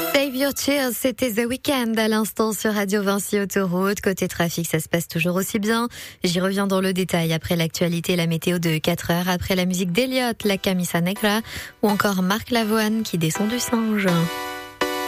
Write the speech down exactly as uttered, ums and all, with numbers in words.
Save Your Tears, c'était The Weeknd à l'instant sur Radio Vinci Autoroute. Côté trafic, ça se passe toujours aussi bien. J'y reviens dans le détail après l'actualité et la météo de quatre heures, après la musique d'Eliott, la Camisa Negra ou encore Marc Lavoine qui descend du singe.